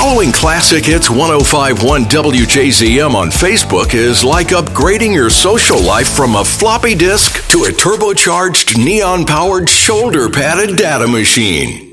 Following Classic Hits 105.1 WJZM on Facebook is like upgrading your social life from a floppy disk to a turbocharged, neon-powered, shoulder-padded data machine.